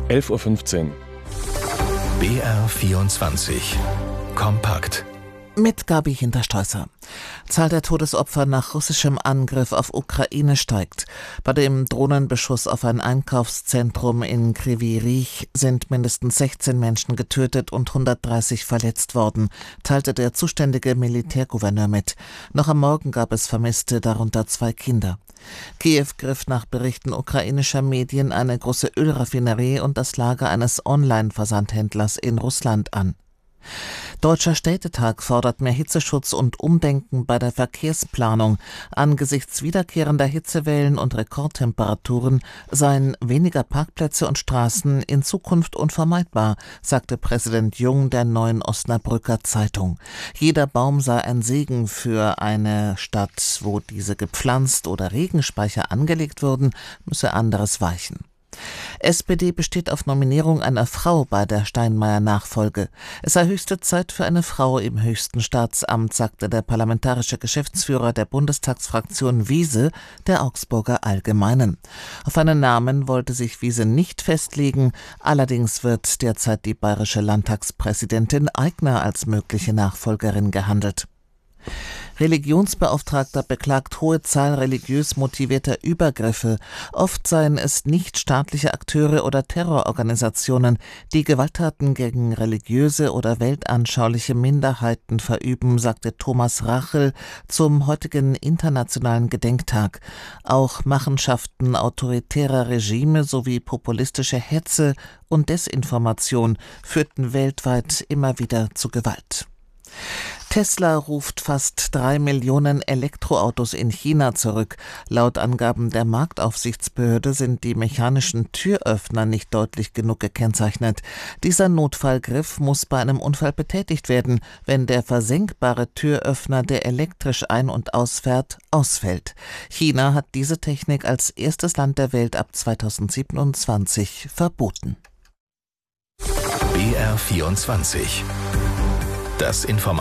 11:15 Uhr. BR24 kompakt. Mit Gabi Hintersteußer. Zahl der Todesopfer nach russischem Angriff auf Ukraine steigt. Bei dem Drohnenbeschuss auf ein Einkaufszentrum in Kryvyi Rih sind mindestens 16 Menschen getötet und 130 verletzt worden, teilte der zuständige Militärgouverneur mit. Noch am Morgen gab es Vermisste, darunter 2 Kinder. Kiew griff nach Berichten ukrainischer Medien eine große Ölraffinerie und das Lager eines Online-Versandhändlers in Russland an. Deutscher Städtetag fordert mehr Hitzeschutz und Umdenken bei der Verkehrsplanung. Angesichts wiederkehrender Hitzewellen und Rekordtemperaturen seien weniger Parkplätze und Straßen in Zukunft unvermeidbar, sagte Präsident Jung der Neuen Osnabrücker Zeitung. Jeder Baum sei ein Segen für eine Stadt. Wo diese gepflanzt oder Regenspeicher angelegt würden, müsse anderes weichen. SPD besteht auf Nominierung einer Frau bei der Steinmeier-Nachfolge. Es sei höchste Zeit für eine Frau im höchsten Staatsamt, sagte der parlamentarische Geschäftsführer der Bundestagsfraktion Wiese der Augsburger Allgemeinen. Auf einen Namen wollte sich Wiese nicht festlegen, allerdings wird derzeit die bayerische Landtagspräsidentin Aigner als mögliche Nachfolgerin gehandelt. Religionsbeauftragter beklagt hohe Zahl religiös motivierter Übergriffe. Oft seien es nichtstaatliche Akteure oder Terrororganisationen, die Gewalttaten gegen religiöse oder weltanschauliche Minderheiten verüben, sagte Thomas Rachel zum heutigen Internationalen Gedenktag. Auch Machenschaften autoritärer Regime sowie populistische Hetze und Desinformation führten weltweit immer wieder zu Gewalt. Tesla ruft fast 3 Millionen Elektroautos in China zurück. Laut Angaben der Marktaufsichtsbehörde sind die mechanischen Türöffner nicht deutlich genug gekennzeichnet. Dieser Notfallgriff muss bei einem Unfall betätigt werden, wenn der versenkbare Türöffner, der elektrisch ein- und ausfährt, ausfällt. China hat diese Technik als erstes Land der Welt ab 2027 verboten. BR24 das